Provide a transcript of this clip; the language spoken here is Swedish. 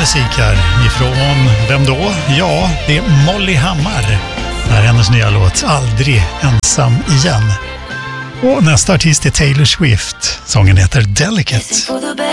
musik här ifrån, vem då? Ja, det är Molly Hammar. Det här är hennes nya låt, Aldrig ensam igen. Och nästa artist är Taylor Swift. Sången heter Delicate.